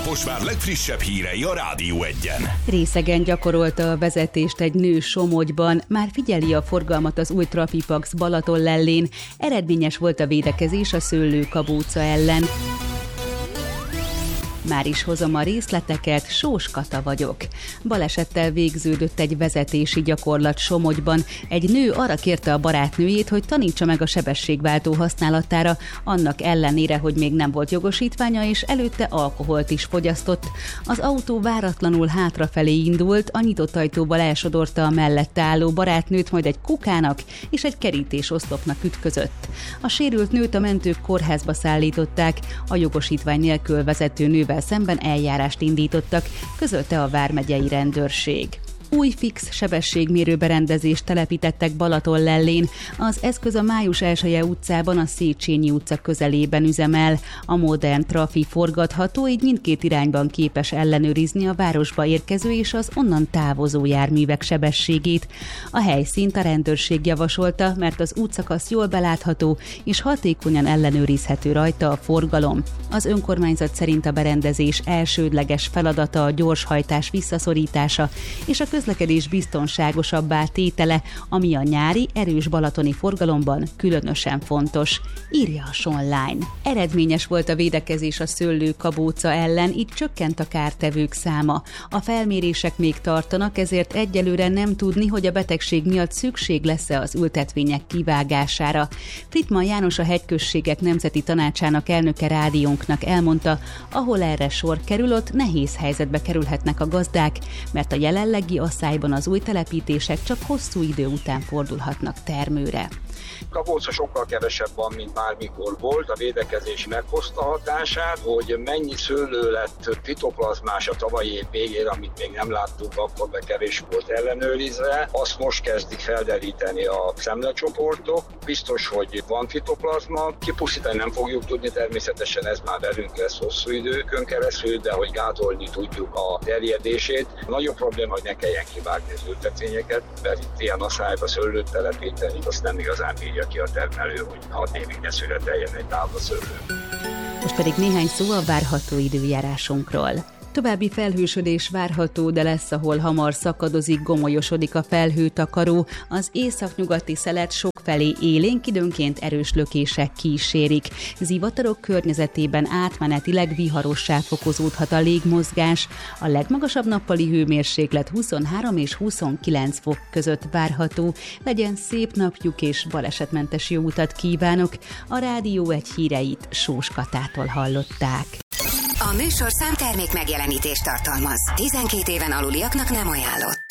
Kaposvár legfrissebb hírei a Rádió Egyen. Részegen gyakorolta a vezetést egy nő Somogyban, már figyeli a forgalmat az új Trafipax Balatonlellén, eredményes volt a védekezés a Szőlőkabóca ellen. Már is hozom a részleteket, Sós Kata vagyok. Balesettel végződött egy vezetési gyakorlat Somogyban. Egy nő arra kérte a barátnőjét, hogy tanítsa meg a sebességváltó használatára, annak ellenére, hogy még nem volt jogosítványa, és előtte alkoholt is fogyasztott. Az autó váratlanul hátrafelé indult, a nyitott ajtóval elsodorta a mellette álló barátnőt, majd egy kukának és egy kerítésoszlopnak ütközött. A sérült nőt a mentők kórházba szállították, a jogosítvány nélkül vezető nővel szemben eljárást indítottak, közölte a vármegyei rendőrség. Új fix sebességmérő berendezést telepítettek Balatonlellén. Az eszköz a Május 1-je utcában, a Széchenyi utca közelében üzemel. A modern trafi forgatható, így mindkét irányban képes ellenőrizni a városba érkező és az onnan távozó járművek sebességét. A helyszínt a rendőrség javasolta, mert az útszakasz jól belátható és hatékonyan ellenőrizhető rajta a forgalom. Az önkormányzat szerint a berendezés elsődleges feladata a gyorshajtás visszaszorítása és a közlekedés biztonságosabbá tétele, ami a nyári, erős balatoni forgalomban különösen fontos, írja a Sonline. Eredményes volt a védekezés a Szőlőkabóca ellen, így csökkent a kártevők száma. A felmérések még tartanak, ezért egyelőre nem tudni, hogy a betegség miatt szükség lesz-e az ültetvények kivágására. Frittmann János, a Hegyközségek Nemzeti Tanácsának elnöke rádiónknak elmondta, ahol erre sor kerül, ott nehéz helyzetbe kerülhetnek a gazdák, mert a jelenlegi asszályban az új telepítések csak hosszú idő után fordulhatnak termőre. Kabóca sokkal kevesebb van, mint bármikor volt. A védekezés meghozta hatását, hogy mennyi szőlő lett fitoplazmás a tavalyi év végén, amit még nem láttunk, akkor be kevés volt ellenőrizve. Azt most kezdik felderíteni a szemlecsoportok. Biztos, hogy van fitoplazma. Kipusztítani nem fogjuk tudni, természetesen ez már velünk lesz hosszú időkön keresztül, de hogy gátolni tudjuk a terjedését. A nagyobb probléma, hogy ne kelljen kivágni az ültetvényeket, mert itt ilyen asszályba szőlőt telepíteni, azt nem igazán bírja ki a termelő, hogy 6 évig ne születeljen egy tábla szőlő. Most pedig néhány szó a várható időjárásunkról. További felhősödés várható, de lesz, ahol hamar szakadozik, gomolyosodik a felhőtakaró. Az északnyugati szelet sokfelé élénk, időnként erős lökések kísérik. Zivatarok környezetében átmenetileg viharossá fokozódhat a légmozgás. A legmagasabb nappali hőmérséklet 23 és 29 fok között várható. Legyen szép napjuk és balesetmentes jó utat kívánok. A Rádió Egy híreit Sós Katától hallották. A műsorszám termék megjelenítést tartalmaz. 12 éven aluliaknak nem ajánlott.